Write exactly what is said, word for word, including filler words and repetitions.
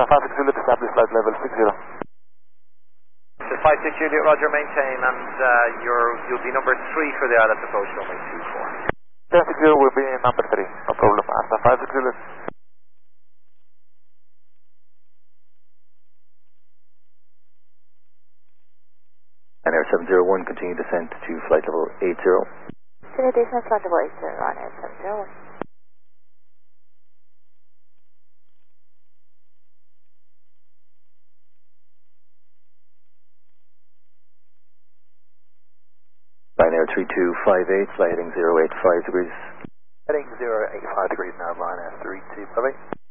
Alpha five six Juliet, establish flight level six zero. So five six Juliet, roger, maintain, and uh, you're, you'll be number three for the island approach, runway two four. seven six zero will be number three, no problem. Alpha five six Juliet. Ryanair seven zero one, continue descent to flight level eight zero. Continue descent flight level eight zero, Ryanair seven zero one. Ryanair three two five eight, fly heading zero eight five degrees. Heading zero eight five degrees now, Ryanair three two five eight.